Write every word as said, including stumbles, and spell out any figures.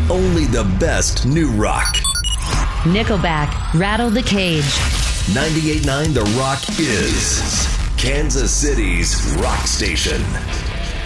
only the best new rock. Nickelback, Rattle the Cage. ninety-eight point nine The Rock is Kansas City's rock station.